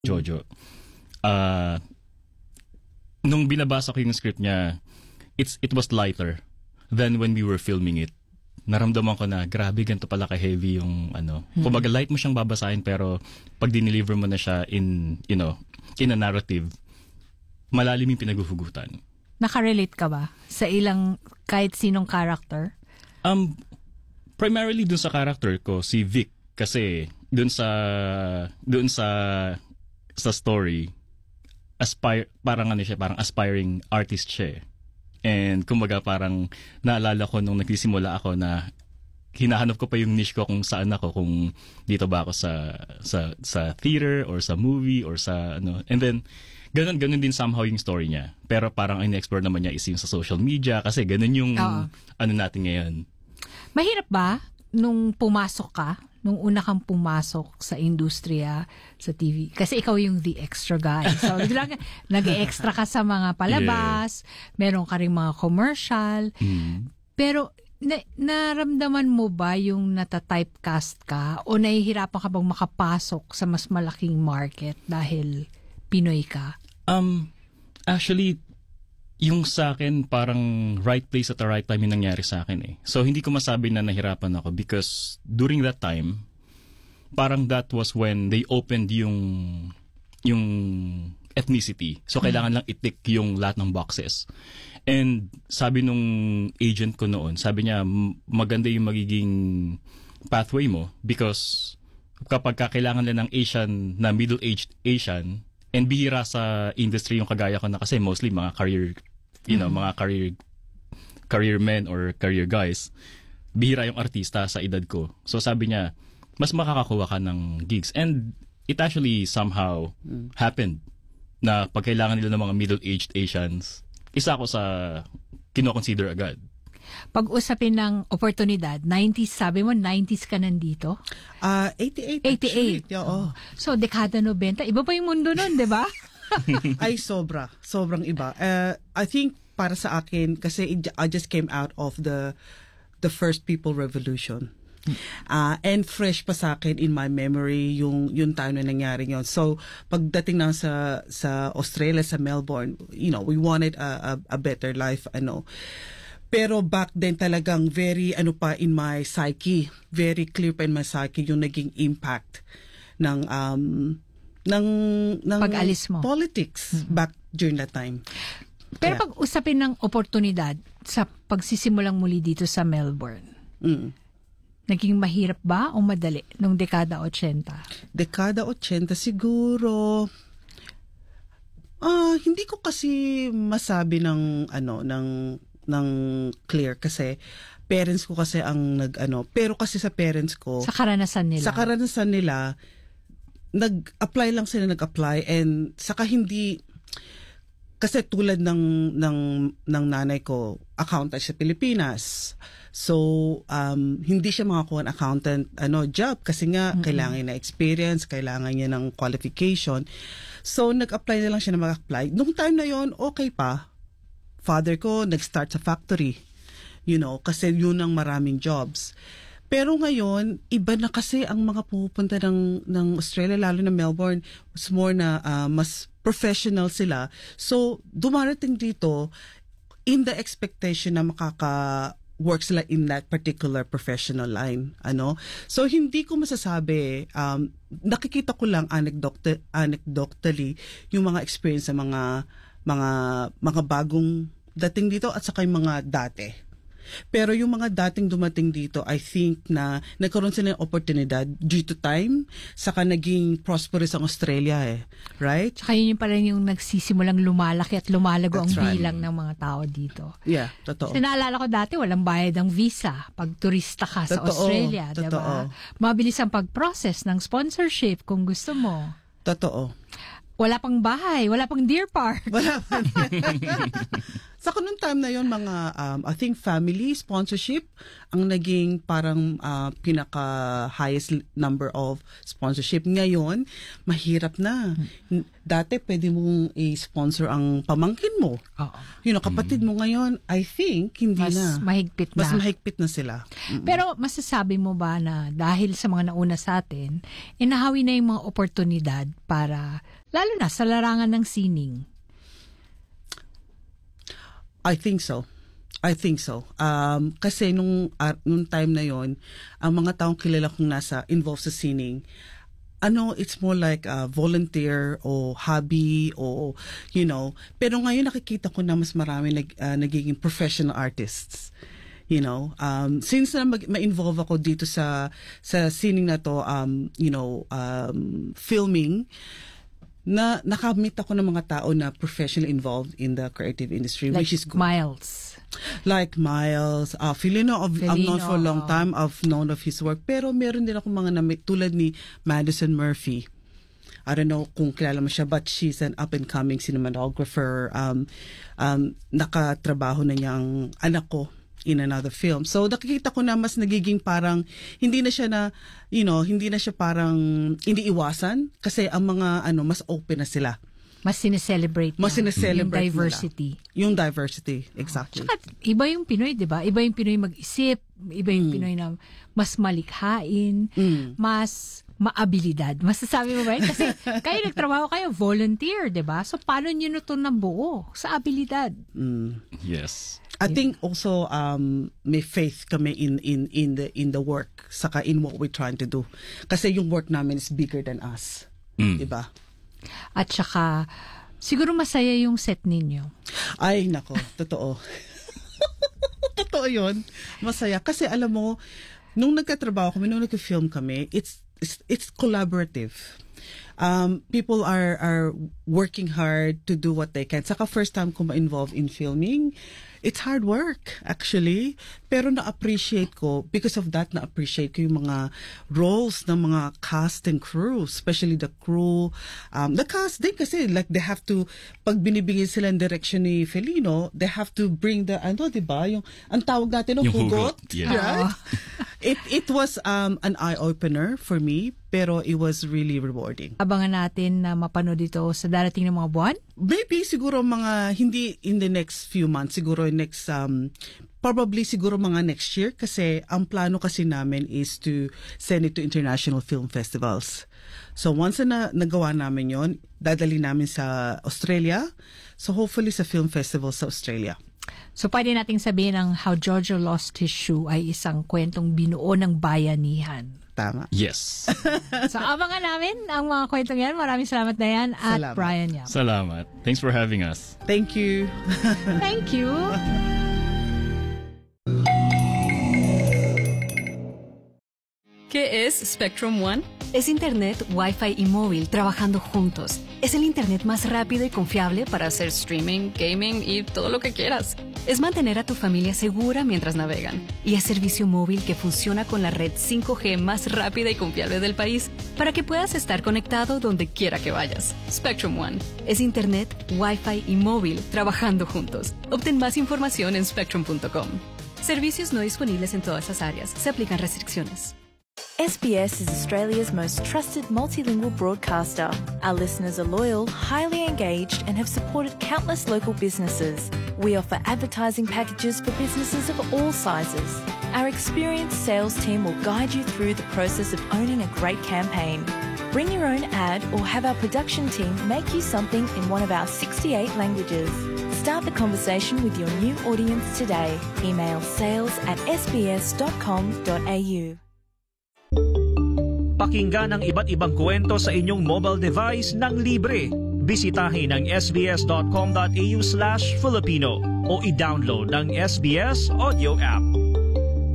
Jojo. Nung binabasa ko yung script niya, it was lighter than when we were filming it. Naramdaman ko na, grabe, ganito pala ka-heavy yung ano. Kumbaga, light mo siyang babasahin, pero pag dineliver mo na siya in a narrative, malalim yung pinaghuhugutan. Nakarelate ka ba sa ilang, kahit sinong character? Primarily dun sa character ko, si Vic. Kasi dun sa story, parang aspiring artist siya. And kumbaga parang naalala ko nung nagsisimula ako na hinahanap ko pa yung niche ko kung saan ako, kung dito ba ako sa theater or sa movie or sa ano. And then ganun din somehow yung story niya. Pero parang ang in-explore naman niya is yung sa social media kasi ganun yung ano natin ngayon. Mahirap ba nung pumasok ka, nung una kang pumasok sa industriya, sa TV? Kasi ikaw yung the extra guy. So, nag-extra ka sa mga palabas, meron ka rin mga commercial. Pero, naramdaman mo ba yung nata-typecast ka o nahihirapan ka bang makapasok sa mas malaking market dahil Pinoy ka? Actually, yung sa akin, parang right place at the right time yung nangyari sa akin eh. So, hindi ko masabi na nahirapan ako because during that time, parang that was when they opened yung ethnicity. So, kailangan lang i-tick yung lahat ng boxes. And sabi nung agent ko noon, sabi niya, maganda yung magiging pathway mo because kapag kailangan lang ng Asian, na middle-aged Asian, and bihira sa industry yung kagaya ko na kasi mostly mga mga career men or career guys, bihira yung artista sa edad ko. So sabi niya, mas makakakuha ka ng gigs. And it actually somehow happened na pag kailangan nila ng mga middle-aged Asians, isa ako sa kino-consider agad. Pag-usapin ng oportunidad, 90s, sabi mo, 90s ka nandito? 88. 88. Oo. So, dekada 90. Iba pa yung mundo nun, di ba? Ay, sobrang iba. I think para sa akin, kasi I just came out of the first People Revolution. And fresh pa sa akin in my memory yung time na nangyari yun. So, pagdating na sa Australia, sa Melbourne, we wanted a better life, Pero back then talagang very in my psyche, very clear pa in my psyche yung naging impact ng pag-alis mo, politics back during that time. Pero pag usapin ng oportunidad sa pagsisimulang muli dito sa Melbourne, naging mahirap ba o madali nung dekada 80? Dekada 80 siguro. Hindi ko kasi masabi ng clear kasi parents ko kasi ang pero kasi sa parents ko, sa karanasan nila nag-apply and saka hindi kasi tulad ng nanay ko, accountant sa Pilipinas. So, hindi siya makakuha ng accountant job kasi nga kailangan na experience, kailangan niya ng qualification. So, nag-apply na lang siya na mag-apply. Nung time na yon, okay pa. Father ko nag-start sa factory, kasi yun ang maraming jobs. Pero ngayon, iba na kasi ang mga pupunta ng Australia, lalo na Melbourne, was more na mas professional sila. So, dumarating dito in the expectation na makaka-work sila in that particular professional line. So, hindi ko masasabi, nakikita ko lang anecdotally yung mga experience sa mga bagong dating dito at saka yung mga dati. Pero yung mga dating dumating dito, I think na nagkaroon sila ng oportunidad due to time, saka naging prosperous ang Australia right? Saka yun pala yung nagsisimulang lumalaki at lumalago That's ang right. bilang ng mga tao dito. Yeah, totoo. Kasi naalala ko dati, walang bayad ang visa pag turista ka sa Australia, diba? Mabilis ang pag-process ng sponsorship kung gusto mo. Totoo. Wala pang bahay, wala pang deer park. Wala pa. Saka nung time na yon mga, I think family sponsorship ang naging parang pinaka-highest number of sponsorship. Ngayon, mahirap na. Dati pwede mong i-sponsor ang pamangkin mo. Kapatid mo ngayon, I think, hindi Mas na. mahigpit na. Mas mahigpit na sila. Pero masasabi mo ba na dahil sa mga nauna sa atin, inahawi na yung mga oportunidad para, lalo na sa larangan ng sining? I think so. Kasi nung time na yon, ang mga taong kilala kong involved sa sining, it's more like a volunteer o hobby o, pero ngayon nakikita ko na mas marami nagiging professional artists. Since na ma-involve ako dito sa sining na to, filming, na nakamit ako ng mga tao na professionally involved in the creative industry, Like which is good. Miles. Like Miles, Filino, I've known for a long time. I've known of his work. Pero meron din ako mga tulad ni Madison Murphy. I don't know kung kilala mo siya, but she's an up-and-coming cinematographer. Nakatrabaho na niya ang anak ko in another film. So nakikita ko na mas nagiging parang hindi na siya parang iniiwasan kasi ang mga mas open na sila. Mas sineselebrate Mas sineselebrate yung diversity. Yung diversity, exactly. Tsaka, iba yung Pinoy, di ba? Iba yung Pinoy mag-isip, iba yung Pinoy na mas malikhain, mas maabilidad. Masasabi mo ba yun? Kasi kayo nagtrabaho kayo, volunteer, di ba? So, paano nyo na ito nabuo sa abilidad? Yes. I think also may faith kami in the work saka in what we're trying to do. Kasi yung work namin is bigger than us. Diba? At saka, siguro masaya yung set ninyo. Ay, nako. Totoo. Totoo yun. Masaya. Kasi alam mo, nung nagkatrabaho kami, nung nagka-film kami, it's collaborative. People are working hard to do what they can. Saka first time ko ma-involve in filming, it's hard work, actually. Pero na-appreciate ko, because of that, na-appreciate ko yung mga roles ng mga cast and crew, especially the crew. The cast din kasi, like, they have to, pag binibigay sila ng direction ni Felino, they have to bring the, diba, yung, ang tawag natin, yung hugot. Yeah. Right? It was an eye-opener for me, pero it was really rewarding. Abangan natin na mapanood dito sa darating na mga buwan? Maybe siguro hindi in the next few months, siguro next probably siguro mga next year, kasi ang plano kasi namin is to send it to international film festivals. So once na nagawa namin yon, dadali namin sa Australia. So hopefully sa film festival sa Australia. So pwede nating sabihin ang How Jojo Lost His Shoe ay isang kwentong binuo ng bayanihan. Tama. Yes. So abangan namin ang mga kwentong yan. Maraming salamat, Dayan at Salamat. Brian Yam. Salamat. Thanks for having us. Thank you. Thank you. ¿Qué es Spectrum One? Es Internet, Wi-Fi y móvil trabajando juntos. Es el Internet más rápido y confiable Para hacer streaming, gaming y todo lo que quieras. Es mantener a tu familia segura mientras navegan. Y es servicio móvil que funciona con la red 5G más rápida y confiable del país para que puedas estar conectado donde quiera que vayas. Spectrum One. Es Internet, Wi-Fi y móvil trabajando juntos. Obtén más información en spectrum.com. Servicios no disponibles en todas las áreas. Se aplican restricciones. SBS is Australia's most trusted multilingual broadcaster. Our listeners are loyal, highly engaged, and have supported countless local businesses. We offer advertising packages for businesses of all sizes. Our experienced sales team will guide you through the process of owning a great campaign. Bring your own ad or have our production team make you something in one of our 68 languages. Start the conversation with your new audience today. Email sales@sbs.com.au. Pakinggan ang iba't ibang kwento sa inyong mobile device ng libre. Bisitahin ang sbs.com.au/Filipino o i-download ang SBS Audio app.